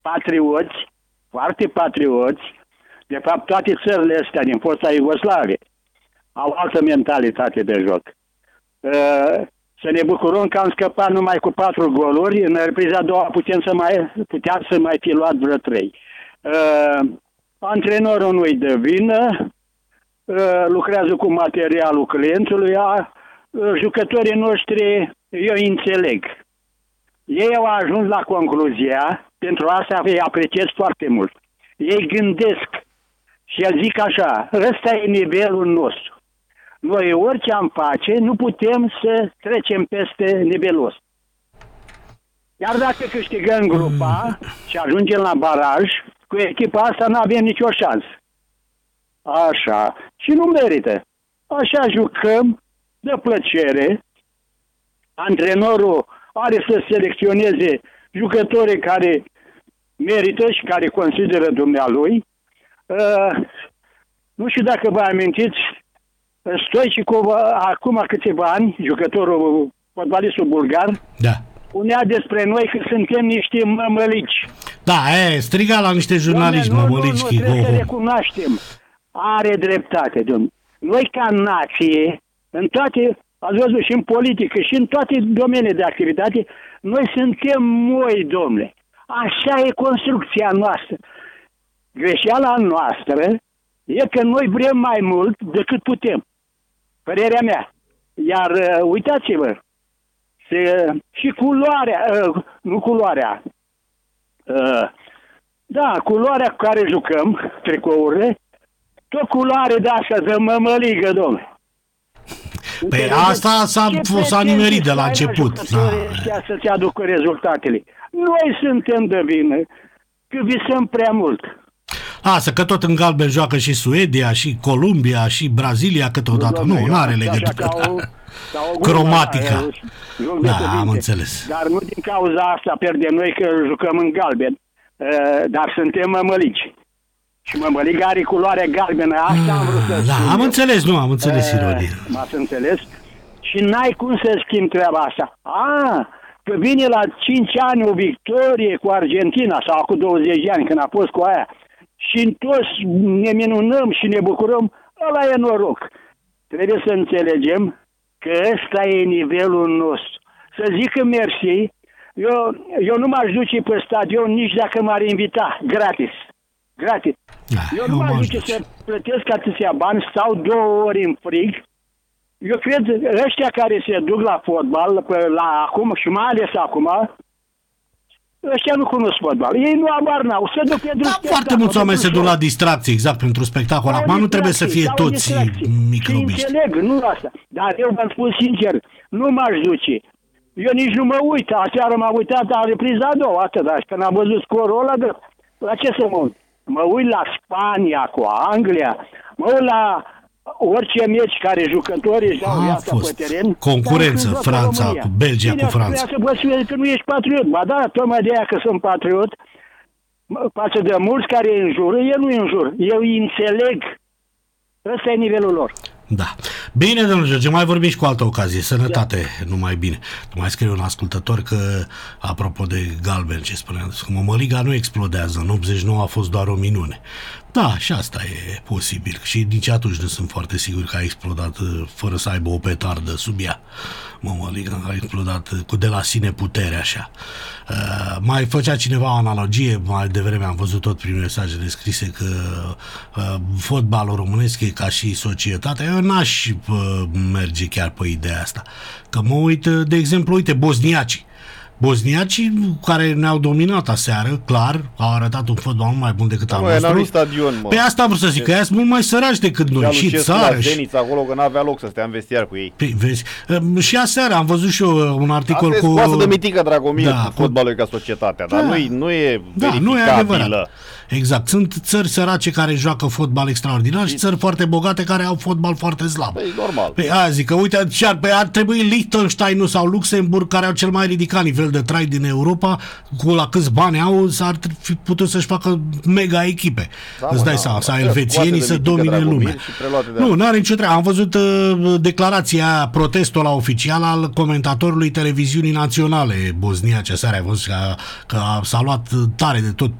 patrioți, foarte patrioți. De fapt, toate țările astea din fosta Iugoslavie au altă mentalitate de joc. Să ne bucurăm că am scăpat numai cu 4 goluri. În repriza a doua puteam să mai fi luat vreo 3. Antrenorul nu-i dă vină, lucrează cu materialul clientului, jucătorii noștri, eu înțeleg. Ei au ajuns la concluzia, pentru asta îi apreciez foarte mult. Ei gândesc și el zic așa, ăsta e nivelul nostru. Noi orice am face, nu putem să trecem peste nivelul ăsta. Iar dacă câștigăm grupa și ajungem la baraj, cu echipa asta nu avem nicio șansă. Așa. Și nu merită. Așa jucăm, de plăcere. Antrenorul are să selecționeze jucătorii care merită și care consideră dumnealui. Nu știu dacă vă amintiți, Stoicicov, acum câțiva ani, jucătorul, fotbalistul bulgar, da, spunea despre noi că suntem niște mămălici. Da, striga la niște jurnaliști mămălici. Nu, trebuie să recunoaștem. Are dreptate, domnule. Noi ca nație, în toate, ați văzut, și în politică, și în toate domeniile de activitate, noi suntem moi, domnule. Așa e construcția noastră. Greșeala noastră e că noi vrem mai mult decât putem. Părerea mea. Iar uitați-vă, și culoarea, nu culoarea, da, culoarea cu care jucăm, tricourile, tot culoare de asta, de mămăligă, domnule. Păi asta s-a nimerit de la început. Ăștia să-ți aducă rezultatele. Noi suntem de vină, că visăm prea mult. Lasă, că tot în galben joacă și Suedia, și Columbia, și Brazilia câteodată. Nu are legătură. Cromatica. Da, am înțeles. Dar nu din cauza asta pierdem noi că jucăm în galben. Dar suntem mămălici. Și mămăliga are culoarea galbenă. Asta am vrut să spun. Am înțeles, nu, am înțeles ironia. M-ați înțeles? Și n-ai cum să schimbi treaba asta. Că vine la 5 ani o victorie cu Argentina, sau cu 20 de ani când a fost cu aia, și toți ne minunăm și ne bucurăm, ăla e noroc. Trebuie să înțelegem că ăsta e nivelul nostru. Să zic mersi, eu nu m-aș duce pe stadion nici dacă m-ar invita, gratis. Eu nu m-aș duce să plătesc atâția bani, stau 2 ori în frig. Eu cred ăștia care se duc la fotbal, acum și mai ales acum, ăștia nu cunosc fotbal. Ei nu abar n-au. Se duc pentru spectacol. Foarte mulți oameni se duc la distracție, exact, pentru spectacol. Acum nu trebuie să fie toți microbiști. Înțeleg, nu asta. Dar eu v-am spus sincer, nu m-aș duce. Eu nici nu mă uit. Aseară m-am uitat la repriza a doua, atât. Dar când am văzut scorul ăla, la ce să mă uit? Mă uit la Spania cu Anglia, mă uit la orice meci care jucătorii își dau viața pe teren. Concurență, Franța cu Belgia, cu Franța. Să vă spune că nu ești patriot. Ba da, tocmai de aia că sunt patriot, față de mulți care îi înjură, eu nu îi înjur. Eu îi înțeleg. Ăsta e nivelul lor. Da. Bine, domnul George, mai vorbim și cu altă ocazie. Sănătate, numai bine. Mai scrie un ascultător că, apropo de galben, ce spuneam, că mămăliga nu explodează. În 89 a fost doar o minune. Da, și asta e posibil. Și nici atunci nu sunt foarte sigur că a explodat fără să aibă o petardă sub ea. Mămăliga a explodat de la sine putere, așa. Mai făcea cineva o analogie, mai devreme am văzut tot prin mesajele scrise că fotbalul românesc e ca și societatea. Eu n-aș merge chiar pe ideea asta. Că mă uit, de exemplu, uite, bosniacii care ne-au dominat aseară, clar, au arătat un fotbal mult mai bun decât al nostru. Stadion, pe asta vreau să zic, că ea sunt mult mai săraci decât noi. Și țară. Zenița acolo, că n-avea loc să stea în vestiar cu ei. Păi, vezi, și aseară am văzut și eu un articol cu... Asta de Mitică Dragomir, cu fotbalul ca societatea, dar nu e verificabilă. Exact. Sunt țări sărace care joacă fotbal extraordinar și țări foarte bogate care au fotbal foarte slab. Păi, normal. Păi aia zic că, uite, ar trebui Liechtenstein sau Luxemburg, care au cel mai ridicat nivel de trai din Europa, cu la câți bani au, s-ar fi putut să-și facă mega echipe. Îți dai seama, sau elvețienii să domine lumea. Nu, n-are nicio treabă. Am văzut declarația, protestul la oficial al comentatorului televiziunii naționale bosniace seara. Ai văzut că s-a luat tare de tot